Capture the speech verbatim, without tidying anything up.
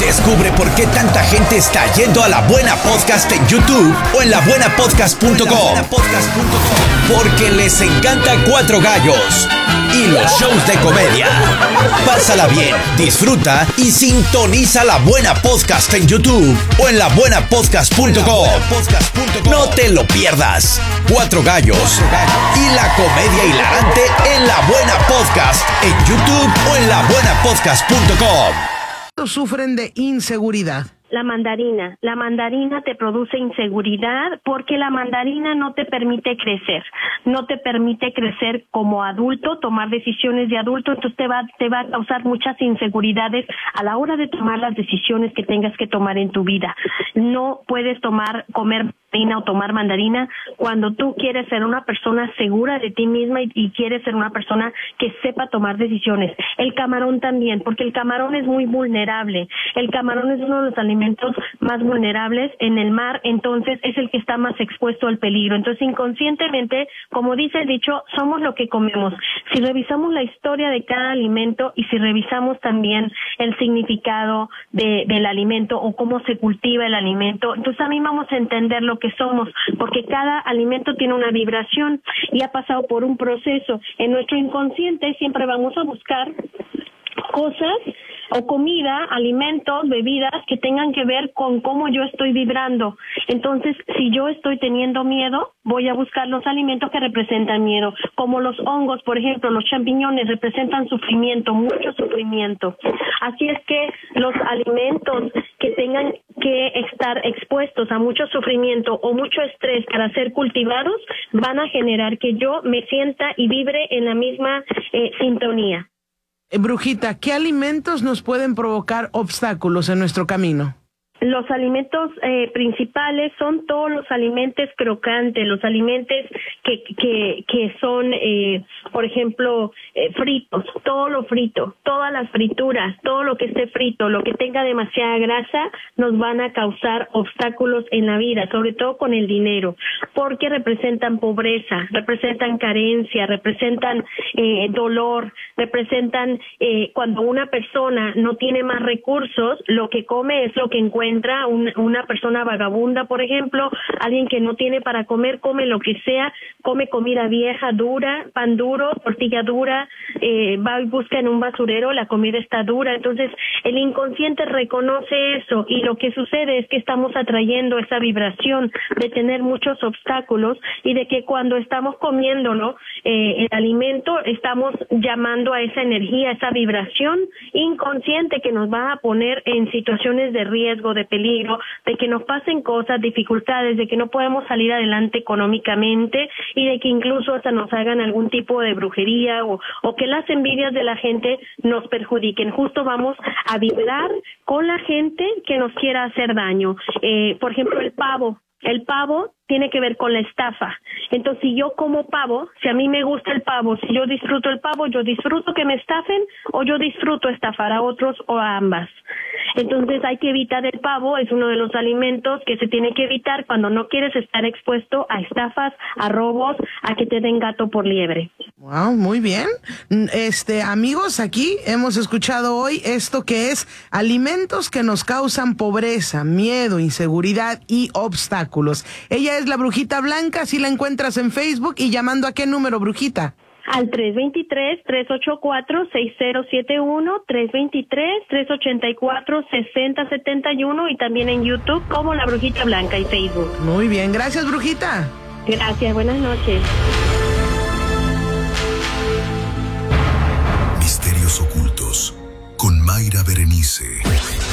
Descubre por qué tanta gente está yendo a La Buena Podcast en YouTube o en la buena podcast punto com. Porque les encanta Cuatro Gallos y los shows de comedia. Pásala bien, disfruta y sintoniza La Buena Podcast en YouTube o en la buena podcast punto com. No te lo pierdas. Cuatro Gallos y la comedia hilarante en La Buena Podcast en YouTube o en la buena podcast punto com. Sufren de inseguridad. La mandarina. La mandarina te produce inseguridad porque la mandarina no te permite crecer. No te permite crecer como adulto, tomar decisiones de adulto, entonces te va, te va a causar muchas inseguridades a la hora de tomar las decisiones que tengas que tomar en tu vida. No puedes tomar, comer mandarina o tomar mandarina cuando tú quieres ser una persona segura de ti misma y, y quieres ser una persona que sepa tomar decisiones. El camarón también, porque el camarón es muy vulnerable. El camarón es uno de los alimentos más vulnerables en el mar, entonces es el que está más expuesto al peligro. Entonces, inconscientemente, como dice el dicho, somos lo que comemos. Si revisamos la historia de cada alimento y si revisamos también el significado de, del alimento o cómo se cultiva el alimento, entonces también vamos a entender lo que somos, porque cada alimento tiene una vibración y ha pasado por un proceso. En nuestro inconsciente siempre vamos a buscar cosas o comida, alimentos, bebidas que tengan que ver con cómo yo estoy vibrando. Entonces, si yo estoy teniendo miedo, voy a buscar los alimentos que representan miedo, como los hongos, por ejemplo, los champiñones representan sufrimiento, mucho sufrimiento. Así es que los alimentos que tengan que estar expuestos a mucho sufrimiento o mucho estrés para ser cultivados van a generar que yo me sienta y vibre en la misma eh, sintonía. Brujita, ¿qué alimentos nos pueden provocar obstáculos en nuestro camino? Los alimentos eh, principales son todos los alimentos crocantes, los alimentos que que que son, eh, por ejemplo, eh, fritos, todo lo frito, todas las frituras, todo lo que esté frito, lo que tenga demasiada grasa, nos van a causar obstáculos en la vida, sobre todo con el dinero, porque representan pobreza, representan carencia, representan eh, dolor, representan eh, cuando una persona no tiene más recursos, lo que come es lo que encuentra. Una, una persona vagabunda, por ejemplo, alguien que no tiene para comer, come lo que sea, come comida vieja, dura, pan duro, tortilla dura, eh, va y busca en un basurero, la comida está dura. Entonces, el inconsciente reconoce eso y lo que sucede es que estamos atrayendo esa vibración de tener muchos obstáculos y de que cuando estamos comiéndolo, eh, el alimento, estamos llamando a esa energía, esa vibración inconsciente que nos va a poner en situaciones de riesgo, de peligro, de que nos pasen cosas, dificultades, de que no podemos salir adelante económicamente y de que incluso hasta nos hagan algún tipo de brujería o, o que las envidias de la gente nos perjudiquen. Justo vamos a vibrar con la gente que nos quiera hacer daño. Eh, por ejemplo, el pavo. El pavo tiene que ver con la estafa. Entonces, si yo como pavo, si a mí me gusta el pavo, si yo disfruto el pavo, yo disfruto que me estafen o yo disfruto estafar a otros o a ambas. Entonces, hay que evitar el pavo, es uno de los alimentos que se tiene que evitar cuando no quieres estar expuesto a estafas, a robos, a que te den gato por liebre. Wow, muy bien. Este, amigos, aquí hemos escuchado hoy esto que es alimentos que nos causan pobreza, miedo, inseguridad y obstáculos. Ella es la Brujita Blanca, así la encuentras en Facebook y llamando a qué número, Brujita. Al tres dos tres, tres ocho cuatro, seis cero siete uno, tres dos tres, tres ocho cuatro, seis cero siete uno y también en YouTube como La Brujita Blanca y Facebook. Muy bien, gracias, Brujita. Gracias, buenas noches. Misterios ocultos con Mayra Berenice.